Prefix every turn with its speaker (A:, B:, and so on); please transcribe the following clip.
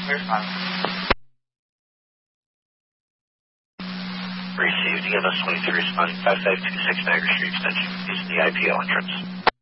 A: Received EMS 23 responding 5526 Niagara Street Extension using the IPO entrance.